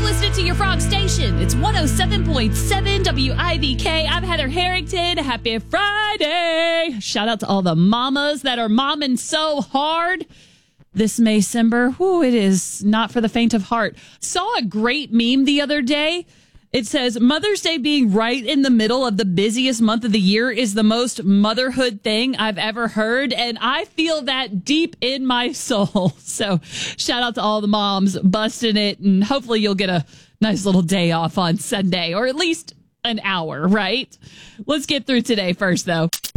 listening to your Frog Station. It's 107.7 WIVK. I'm Heather Harrington. Happy Friday. Shout out to all the mamas that are momming so hard this Maycember. Whew, it is not for the faint of heart. Saw a great meme the other day. It says, Mother's Day being right in the middle of the busiest month of the year is the most motherhood thing I've ever heard. And I feel that deep in my soul. So shout out to all the moms busting it. And hopefully you'll get a nice little day off on Sunday, or at least an hour, right? Let's get through today first, though.